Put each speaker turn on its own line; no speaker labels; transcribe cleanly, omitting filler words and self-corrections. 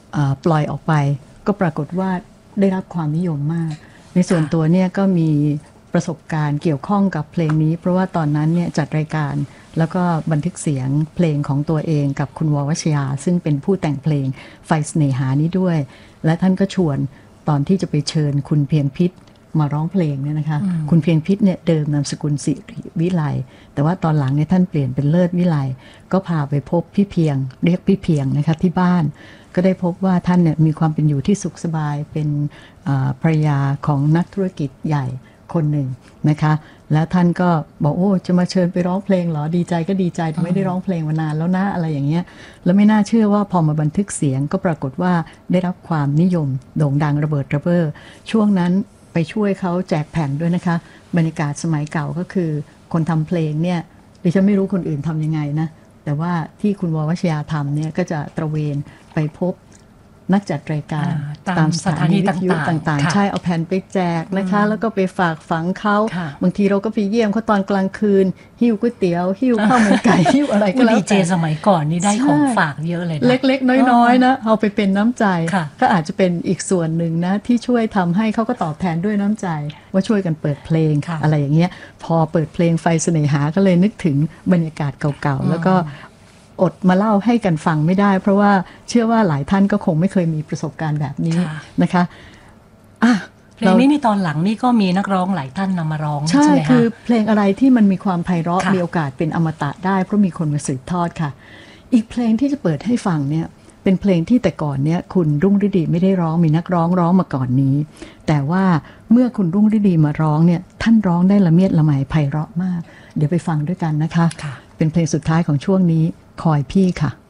ปล่อยออกไปก็ปรากฏว่าได้รับความนิยมมากในส่วนตัวเนี่ยก็มีประสบการณ์เกี่ยวข้องกับเพลงนี้เพราะว่าตอนนั้นเนี่ยจัดรายการแล้วก็บันทึกเสียงเพลงของตัวเองกับคุณววชยาซึ่งเป็นผู้แต่งเพลงไฟเสน่หานี้ด้วยและท่านก็ชวนตอนที่จะไปเชิญคุณเพียงพิษมาร้องเพลงเนี่ยนะคะคุณเพียงพิษเนี่ยเดิมนามสกุลสิริวิไลแต่ว่าตอนหลังเนี่ยท่านเปลี่ยนเป็นเลิศวิไลก็พาไปพบพี่เพียงเรียกพี่เพียงนะคะที่บ้านก็ได้พบว่าท่านเนี่ยมีความเป็นอยู่ที่สุขสบายเป็นภรรยาของนักธุรกิจใหญ่คนหนึ่งนะคะแล้วท่านก็บอกโอ้จะมาเชิญไปร้องเพลงเหรอดีใจก็ดีใจไม่ได้ร้องเพลงมานานแล้วนะอะไรอย่างเงี้ยแล้วไม่น่าเชื่อว่าพอมาบันทึกเสียงก็ปรากฏว่าได้รับความนิยมโด่งดังระเบิดระเบ้อช่วงนั้นไปช่วยเขาแจกแผ่นด้วยนะคะบรรยากาศสมัยเก่าก็คือคนทำเพลงเนี่ยดิฉันไม่รู้คนอื่นทำยังไงนะแต่ว่าที่คุณววชยาทำเนี่ยก็จะตระเวนไปพบนักจัดรายการตามสถานีวิทยุต่างๆใช่เอาแผ่นไปแจกนะคะแล้วก็ไปฝากฝังเขาบางทีเราก็ไปเยี่ยมเขาตอนกลางคืนหิ้วก๋วยเตี๋ยวหิ้วข้าวมันไก่หิ้วอะไรก็แล้วแต่ดีเจ
สมัยก่อนนี่ได้ของฝากเยอะเลยนะ
เล็กๆน้อยๆนะเอาไปเป็นน้ำใจก็อาจจะเป็นอีกส่วนหนึ่งนะที่ช่วยทำให้เขาก็ตอบแทนด้วยน้ำใจว่าช่วยกันเปิดเพลงอะไรอย่างเงี้ยพอเปิดเพลงไฟเสน่หาก็เลยนึกถึงบรรยากาศเก่าๆแล้วก็อดมาเล่าให้กันฟังไม่ได้เพราะว่าเชื่อว่าหลายท่านก็คงไม่เคยมีประสบการณ์แบบนี้นะคะ
เพลงนี้ในตอนหลังนี่ก็มีนักร้องหลายท่านนำมาร้อง
ใช่คือเพลงอะไรที่มันมีความไพเราะมีโอกาสเป็นอมตะได้เพราะมีคนมาสืบทอดค่ะอีกเพลงที่จะเปิดให้ฟังเนี่ยเป็นเพลงที่แต่ก่อนเนี่ยคุณรุ่งฤดีไม่ได้ร้องมีนักร้องร้องมาก่อนนี้แต่ว่าเมื่อคุณรุ่งฤดีมาร้องเนี่ยท่านร้องได้ละเมียดละไมไพเราะมากเดี๋ยวไปฟังด้วยกันนะคะเป็นเพลงสุดท้ายของช่วงนี้คอยพี่ค่ะ